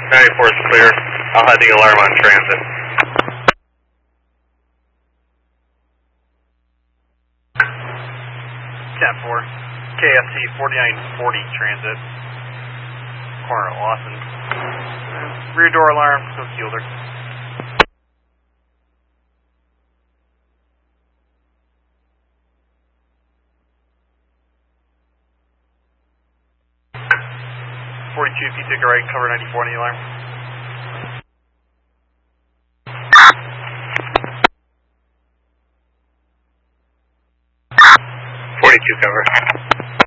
94 is clear. I'll have the alarm on transit. Cat 4, KFC 4940 transit. Corner of Lawson. Rear door alarm, so Keelder. If you take a right, cover 94 on the alarm. 42 cover.